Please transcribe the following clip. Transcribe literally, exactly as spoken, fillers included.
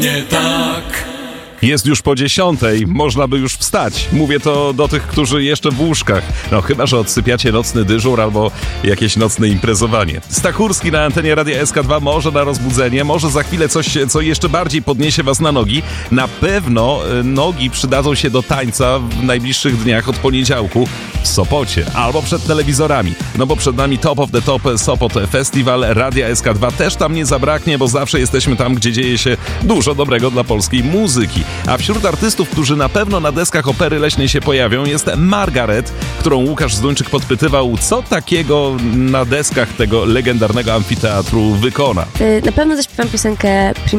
Nie tak. Jest już po dziesiątej, można by już wstać. Mówię to do tych, którzy jeszcze w łóżkach. No chyba, że odsypiacie nocny dyżur albo jakieś nocne imprezowanie. Stachurski na antenie Radia S K dwa, może na rozbudzenie, może za chwilę coś, co jeszcze bardziej podniesie was na nogi. Na pewno nogi przydadzą się do tańca w najbliższych dniach od poniedziałku w Sopocie albo przed telewizorami. No bo przed nami Top of the Top Sopot Festival. Radia S K dwa też tam nie zabraknie, bo zawsze jesteśmy tam, gdzie dzieje się dużo dobrego dla polskiej muzyki. A wśród artystów, którzy na pewno na deskach Opery Leśnej się pojawią, jest Margaret, którą Łukasz Zduńczyk podpytywał, co takiego na deskach tego legendarnego amfiteatru wykona. Na pewno zaśpiewam piosenkę